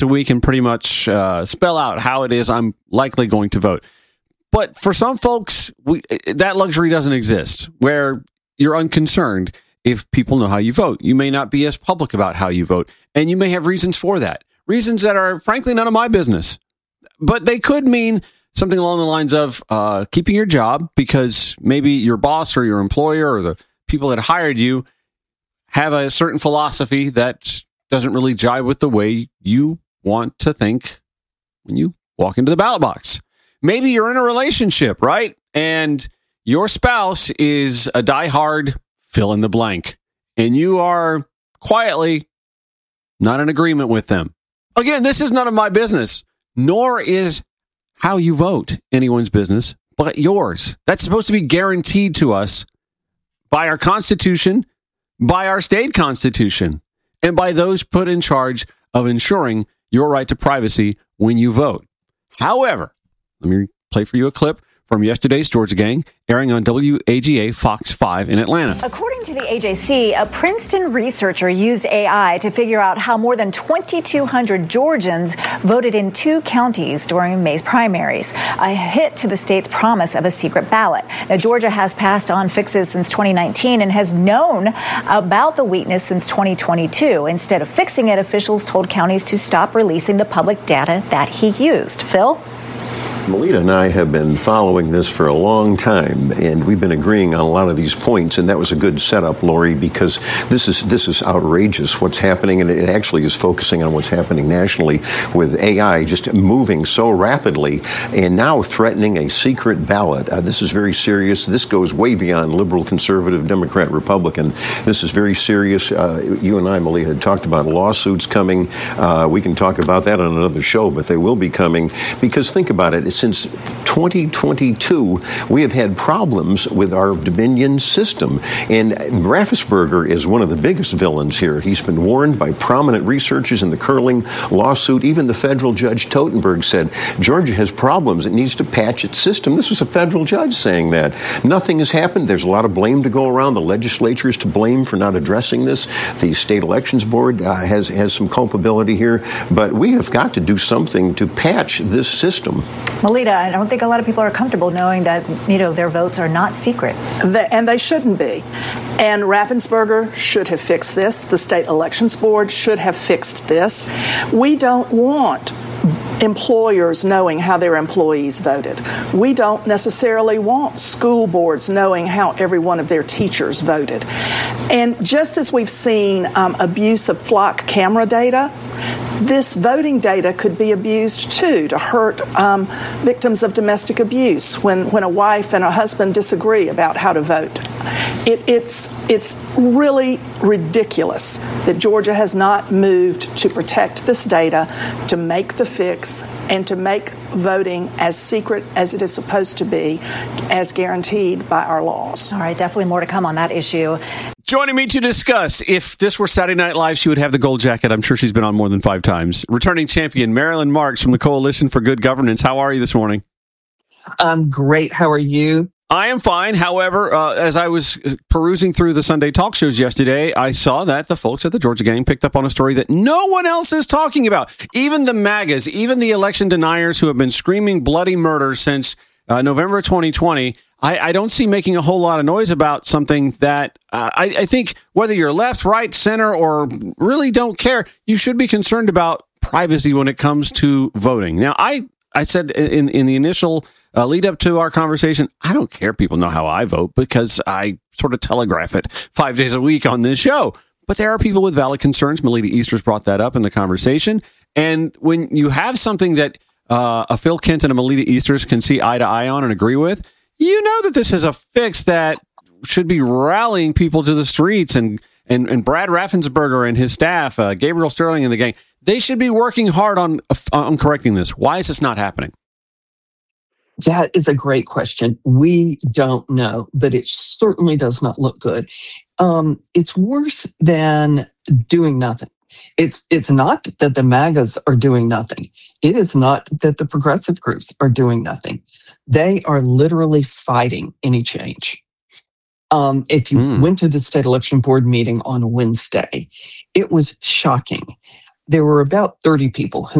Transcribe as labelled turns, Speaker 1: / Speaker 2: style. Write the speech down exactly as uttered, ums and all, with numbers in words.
Speaker 1: we can pretty much uh, spell out how it is I'm likely going to vote. But for some folks, we, that luxury doesn't exist, where you're unconcerned if people know how you vote. You may not be as public about how you vote, and you may have reasons for that. Reasons that are, frankly, none of my business. But they could mean something along the lines of uh, keeping your job because maybe your boss or your employer or the people that hired you have a certain philosophy that doesn't really jive with the way you want to think when you walk into the ballot box. Maybe you're in a relationship, right? And your spouse is a diehard fill in the blank, and you are quietly not in agreement with them. Again, this is none of my business, nor is how you vote anyone's business but yours. That's supposed to be guaranteed to us by our Constitution, by our state constitution, and by those put in charge of ensuring your right to privacy when you vote. However, let me play for you a clip from yesterday's Georgia Gang, airing on W A G A Fox five in Atlanta.
Speaker 2: According to the A J C, a Princeton researcher used A I to figure out how more than twenty-two hundred Georgians voted in two counties during May's primaries, a hit to the state's promise of a secret ballot. Now, Georgia has passed on fixes since twenty nineteen and has known about the weakness since twenty twenty-two. Instead of fixing it, officials told counties to stop releasing the public data that he used. Phil?
Speaker 3: Melita and I have been following this for a long time, and we've been agreeing on a lot of these points, and that was a good setup, Lori, because this is this is outrageous what's happening, and it actually is focusing on what's happening nationally with A I just moving so rapidly and now threatening a secret ballot. Uh, this is very serious. This goes way beyond liberal, conservative, Democrat, Republican. This is very serious. Uh, you and I, Melita, had talked about lawsuits coming. Uh, we can talk about that on another show, but they will be coming, because think about it. Since twenty twenty-two, we have had problems with our Dominion system. And Raffensperger is one of the biggest villains here. He's been warned by prominent researchers in the Curling lawsuit. Even the federal judge Totenberg said Georgia has problems. It needs to patch its system. This was a federal judge saying that. Nothing has happened. There's a lot of blame to go around. The legislature is to blame for not addressing this. The state elections board uh, has, has some culpability here. But we have got to do something to patch this system.
Speaker 2: Melita, I don't think a lot of people are comfortable knowing that, you know, their votes are not secret.
Speaker 4: The, and they shouldn't be. And Raffensperger should have fixed this. The state elections board should have fixed this. We don't want employers knowing how their employees voted. We don't necessarily want school boards knowing how every one of their teachers voted. And just as we've seen um, abuse of flock camera data, this voting data could be abused, too, to hurt um, victims of domestic abuse when, when a wife and a husband disagree about how to vote. It, it's, it's really ridiculous that Georgia has not moved to protect this data, to make the fix, and to make voting as secret as it is supposed to be, as guaranteed by our laws.
Speaker 2: All right, definitely more to come on that issue.
Speaker 1: Joining me to discuss, if this were Saturday Night Live, she would have the gold jacket. I'm sure she's been on more than five times. Returning champion, Marilyn Marks from the Coalition for Good Governance. How are you this morning?
Speaker 5: I'm great. How are you?
Speaker 1: I am fine. However, uh, as I was perusing through the Sunday talk shows yesterday, I saw that the folks at the Georgia Gang picked up on a story that no one else is talking about. Even the MAGAs, even the election deniers who have been screaming bloody murder since uh, November twenty twenty, I, I don't see making a whole lot of noise about something that uh, I, I think whether you're left, right, center, or really don't care, you should be concerned about privacy when it comes to voting. Now, I, I said in, in the initial uh, lead up to our conversation, I don't care people know how I vote because I sort of telegraph it five days a week on this show. But there are people with valid concerns. Melita Easters brought that up in the conversation. And when you have something that uh, a Phil Kent and a Melita Easters can see eye to eye on and agree with, you know that this is a fix that should be rallying people to the streets, and and, and Brad Raffensperger and his staff, uh, Gabriel Sterling and the gang, they should be working hard on on correcting this. Why is this not happening?
Speaker 5: That is a great question. We don't know, but it certainly does not look good. Um, it's worse than doing nothing. It's it's not that the MAGAs are doing nothing. It is not that the progressive groups are doing nothing. They are literally fighting any change. Um, if you mm. went to the state election board meeting on Wednesday, it was shocking. there were about thirty people who